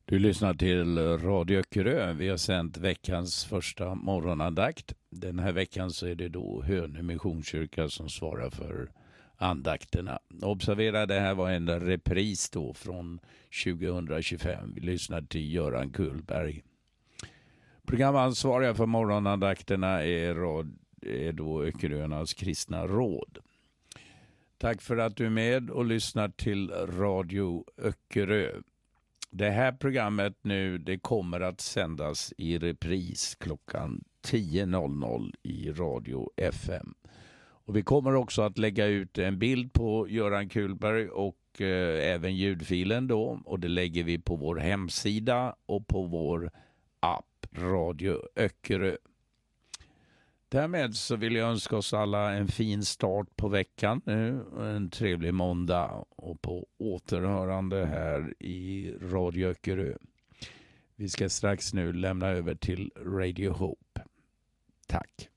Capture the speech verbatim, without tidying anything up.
Du lyssnar till Radio Öckerö. Vi har sänt veckans första morgonandakt. Den här veckan så är det då Hönö Missionskyrka som svarar för andakterna. Observera, det här var en repris då från tjugohundratjugofem. Vi lyssnade till Göran Kullberg. Programansvariga för morgonandakterna är, rad, är då Öckeröarnas kristna råd. Tack för att du är med och lyssnar till Radio Öckerö. Det här programmet nu, det kommer att sändas i repris klockan tio i Radio F M. Och vi kommer också att lägga ut en bild på Göran Kullberg och eh, även ljudfilen då. Och det lägger vi på vår hemsida och på vår app Radio Öckerö. Därmed så vill jag önska oss alla en fin start på veckan nu, en trevlig måndag och på återhörande här i Radio Öckerö. Vi ska strax nu lämna över till Radio Hope. Tack.